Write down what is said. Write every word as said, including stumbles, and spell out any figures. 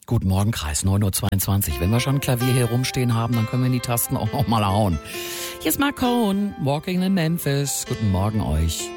Guten Morgen, Kreis, neun Uhr zweiundzwanzig. Wenn wir schon ein Klavier hier rumstehen haben, dann können wir in die Tasten auch noch mal hauen. Hier ist Mark Cohen, Walking in Memphis. Guten Morgen euch.